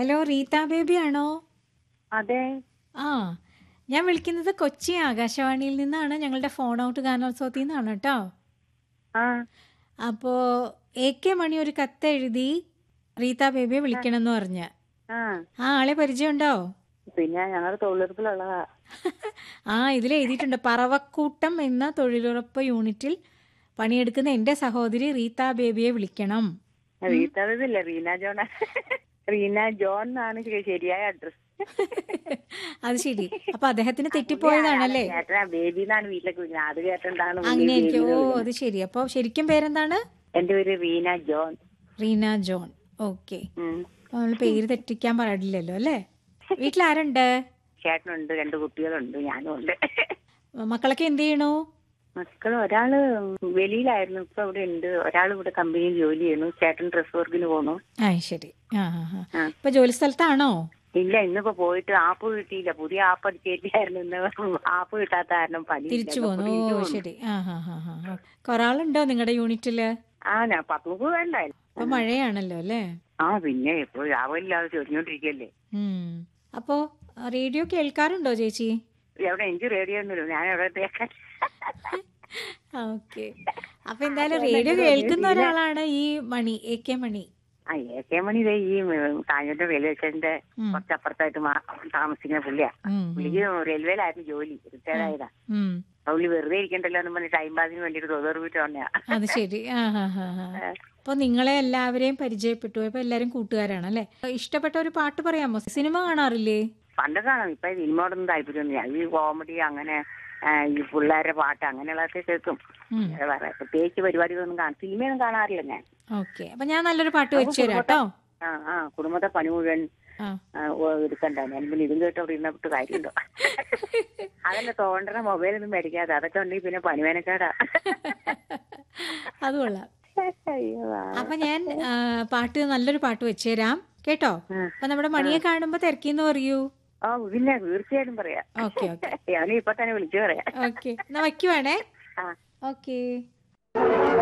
Hello, Reetha baby ആണോ? അതെ. ആ, ഞാൻ വിളിക്കുന്നത് കൊച്ചി ആകാശവാണിയിൽ നിന്നാണ്. ഞങ്ങളുടെ ഫോൺ ഔട്ട് ഗാനോത്സവത്തിൽ നിന്നാണ് കേട്ടോ. ആ അപ്പോൾ AK മണി ഒരു കത്ത് എഴുതി റീത്ത ബേബിയെ വിളിക്കണമെന്ന് പറഞ്ഞ്. ആ ആ ആളെ പരിചയമുണ്ടോ? പിന്നെ ഞങ്ങൾ തൊഴിലുറപ്പിലുള്ളതാ. ഇതിൽ എഴുതിയിട്ടുണ്ട്, പറവക്കൂട്ടം എന്ന തൊഴിലുറപ്പ് യൂണിറ്റിൽ പണിയെടുക്കുന്ന എൻ്റെ സഹോദരി റീത്ത ബേബിയെ വിളിക്കണം. റീത്തതില്ല, റീന ജോൺ. റീന ജോൺ എന്നാണ് ശരിയായ അഡ്രസ്. അത് ശരി. അപ്പൊ അദ്ദേഹത്തിന് തെറ്റിപ്പോയതാണല്ലേ? ചേട്ടനാ ബേബി എന്നാണ് വീട്ടിലേക്ക് വിളിക്കുന്നത്. അത് കേട്ടിട്ടാണ് അങ്ങനെയായിരിക്കും. അത് ശരി. അപ്പൊ ശരിക്കും പേരെന്താണ്? എന്റെ പേര് Reena John. Reena John. Okay. നമ്മൾ പേര് തെറ്റിക്കാൻ പാടില്ലല്ലോ അല്ലേ? വീട്ടിലാരുണ്ട്? ചേട്ടനുണ്ട്, 2 കുട്ടികളുണ്ട്, ഞാനും ഉണ്ട്. മക്കളൊക്കെ എന്ത് ചെയ്യണു? മക്കൾ ഒരാള് വെളിയിലായിരുന്നു, ഇപ്പൊ ഇവിടെ ഉണ്ട്. ഒരാൾ ഇവിടെ കമ്പനിയിൽ ജോലി ചെയ്യുന്നു. ചേട്ടൻ ഡ്രസ് വർക്കിന് പോന്നു. ശരി. ഇപ്പൊ ജോലി സ്ഥലത്താണോ? ഇല്ല, ഇന്നിപ്പോ പോയിട്ട് ആപ്പ് കിട്ടിയില്ല. പുതിയ ആപ്പ് അടിച്ചേറ്റായിരുന്നു. ഇന്ന് ആപ്പ് കിട്ടാത്ത കാരണം പനി തിരിച്ചു പോന്നു. ശരി. കുറെ ആളുണ്ടോ നിങ്ങളുടെ യൂണിറ്റില്? ഞാൻ 10 വേണ്ടായിരുന്നു. ഇപ്പൊ മഴയാണല്ലോ അല്ലേ? പിന്നെ ഇപ്പൊ രാവിലെ ചൊരിഞ്ഞോണ്ടിരിക്കല്ലേ. അപ്പോ റേഡിയോ കേൾക്കാറുണ്ടോ ചേച്ചി? എവിടെ എനിക്ക് റേഡിയോ ഒന്നുമില്ല, ഞാൻ എവിടെ കേൾക്കാൻ. ഓക്കെ. അപ്പൊ എന്തായാലും റേഡിയോ കേൾക്കുന്ന ഒരാളാണ് ഈ മണി, AK മണി. AK മണി ഈ കാഞ്ഞൂർ റെയിൽവേ സ്റ്റേഷന്റെ കുറച്ചപ്പുറത്തായിട്ട് താമസിക്കുന്ന പുള്ളിയാ. പുള്ളിക്ക് റെയിൽവേയിലായിരുന്നു ജോലി, റിട്ടയർഡ് ആയതാ. പുള്ളി വെറുതെ ഇരിക്കണ്ടല്ലോ എന്ന് പറഞ്ഞ് ടൈം പാസിന് വേണ്ടിട്ട് തൊഴിലുറപ്പിട്ട് വന്നയാ. അത് ശരി. അപ്പൊ നിങ്ങളെ എല്ലാവരെയും പരിചയപ്പെട്ടു. അപ്പൊ എല്ലാരും കൂട്ടുകാരാണല്ലേ? ഇഷ്ടപ്പെട്ട ഒരു പാട്ട് പറയാമോ? സിനിമ കാണാറില്ലേ? പണ്ടൊക്കെ കാണാം. ഇപ്പൊ സിനിമയോടൊന്നും താല്പര്യമൊന്നുമില്ല. ഈ കോമഡി അങ്ങനെ ഈ പിള്ളേരുടെ പാട്ട് അങ്ങനെയുള്ളതൊക്കെ കേൾക്കും. പ്രത്യേകിച്ച് പരിപാടികളൊന്നും സിനിമയൊന്നും കാണാറില്ല ഞാൻ. ഓക്കെ. അപ്പൊ ഞാൻ നല്ലൊരു പാട്ട് വെച്ചു തരാം കേട്ടോ. കുടുംബത്തെ പണി മുഴുവൻ എടുക്കണ്ട. ഞാൻ പിന്നെ ഇതും കേട്ട് അവിടെ ഇരുന്നിട്ട് കാര്യമുണ്ടോ? അതല്ല, തോണ്ടണ മൊബൈലൊന്നും മേടിക്കാതെ. അതൊക്കെ ഉണ്ടെങ്കിൽ പിന്നെ പണിവേനക്കാടാ. അത് കൊള്ളാം. അപ്പൊ ഞാൻ നല്ലൊരു പാട്ട് വെച്ചു തരാം കേട്ടോ. അപ്പൊ നമ്മുടെ മണിയെ കാണുമ്പോ തിരക്കിന്ന് പറയൂ. പിന്നെ തീർച്ചയായിട്ടും പറയാം. ഓക്കെ. ഞാൻ ഇപ്പൊ തന്നെ വിളിച്ചു പറയാം. ഓക്കെ, എന്നാ വയ്ക്കുവാണേ. ഓക്കെ.